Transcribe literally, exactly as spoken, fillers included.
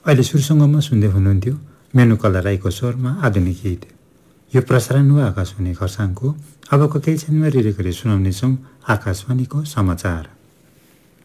अहिले सुरसङ्गममा सुन्दै हुनुहुन्थ्यो मेनुकला राईको स्वरमा आधुनिक गीत। यो प्रसारण हो आकाशवाणी खरसाङको। अबको केही क्षणमा रिरेकरी सुनाउनेछौँ आकाशवाणीको समाचार।